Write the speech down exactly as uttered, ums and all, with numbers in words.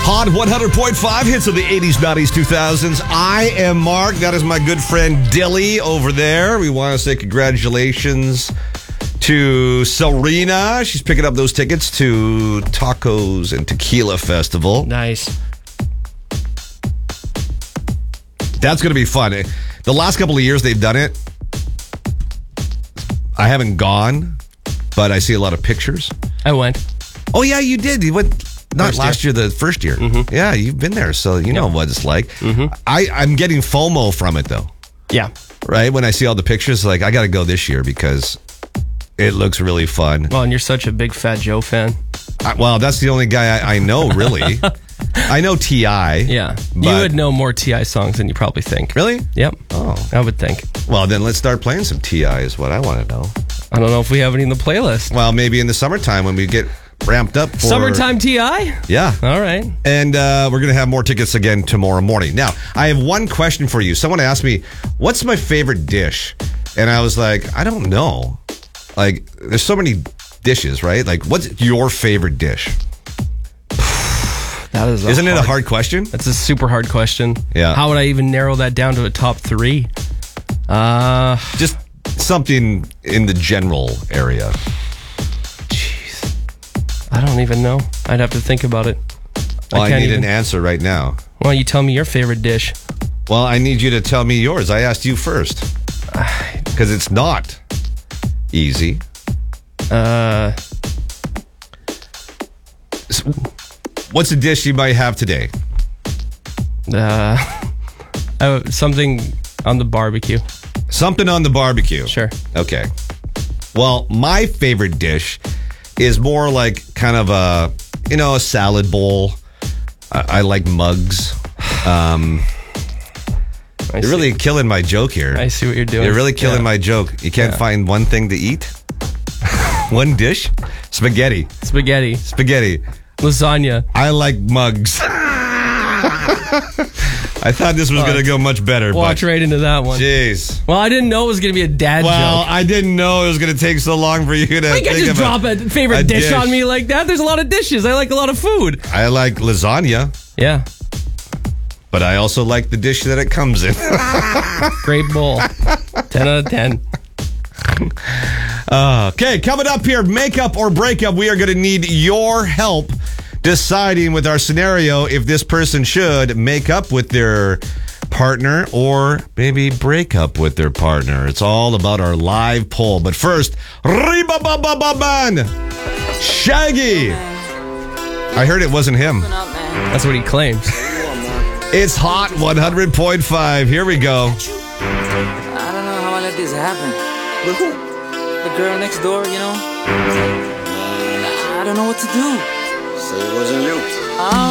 Hot one hundred point five hits of the eighties, nineties, two thousands. I am Mark. That is my good friend Dilly over there. We want to say congratulations to Serena. She's picking up those tickets to Tacos and Tequila Festival. Nice. That's going to be fun. The last couple of years they've done it. I haven't gone, but I see a lot of pictures. I went. Oh, yeah, you did. You went not First last year. year, the first year. Mm-hmm. Yeah, you've been there, so you know yeah. what it's like. Mm-hmm. I, I'm getting FOMO from it, though. Yeah. Right? When I see all the pictures, like, I got to go this year because it looks really fun. Well, and you're such a big Fat Joe fan. I, well, that's the only guy I, I know, really. I know T I Yeah. But you would know more T I songs than you probably think. Really? Yep. Oh. I would think. Well, then let's start playing some T I is what I want to know. I don't know if we have any in the playlist. Well, maybe in the summertime when we get ramped up for... Summertime T I? Yeah. All right. And uh, we're going to have more tickets again tomorrow morning. Now, I have one question for you. Someone asked me, what's my favorite dish? And I was like, I don't know. Like, there's so many dishes, right? Like, what's your favorite dish? That is a Isn't hard, it a hard question? That's a super hard question. Yeah. How would I even narrow that down to a top three? Uh, Just something in the general area. Jeez. I don't even know. I'd have to think about it. Well, I, can't need even- an answer right now. Why don't you tell me your favorite dish? Well, I need you to tell me yours. I asked you first. Because it's not easy. Uh, What's a dish you might have today? uh, uh, something on the barbecue. Something on the barbecue. Sure. Okay. Well, my favorite dish is more like kind of a, you know, a salad bowl. I, I like mugs. Um, I you're see. really killing my joke here. I see what you're doing. You're really killing Yeah. my joke. You can't Yeah. find one thing to eat? One dish? Spaghetti. Spaghetti. Spaghetti. Lasagna. I like mugs. I thought this was going to go much better. Watch but right into that one. Jeez. Well, I didn't know it was going to be a dad Well, joke. I didn't know it was going to take so long for you to You think can't just of drop a, favorite a dish, dish. on me like that. There's a lot of dishes. I like a lot of food. I like lasagna, Yeah. but I also like the dish that it comes in. Great bowl. ten out of ten. Uh, okay, coming up here, makeup or breakup, we are going to need your help deciding with our scenario if this person should make up with their partner or maybe break up with their partner. It's all about our live poll. But first, Ribabababan, Shaggy. I heard it wasn't him. That's what he claims. It's Hot one hundred point five. Here we go. I don't know how I let this happen. With who? The girl next door, you know? I don't know what to do. So it wasn't you. Oh.